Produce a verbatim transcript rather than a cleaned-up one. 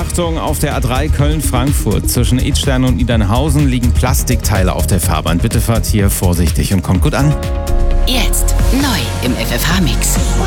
Achtung, auf der A drei Köln-Frankfurt zwischen Idstein und Niedernhausen liegen Plastikteile auf der Fahrbahn. Bitte fahrt hier vorsichtig und kommt gut an. Jetzt neu im F F H-Mix.